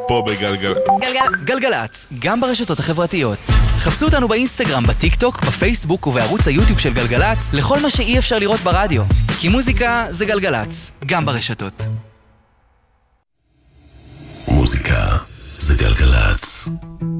פה גלגלצ, גם ברשתות החברתיות. חפשו אותנו באינסטגרם, בטיק טוק, בפייסבוק ובערוץ היוטיוב של גלגלצ, לכל מה שאי אפשר לראות ברדיו. כי מוזיקה זה גלגלצ, גם ברשתות. מוזיקה זה גלגלצ.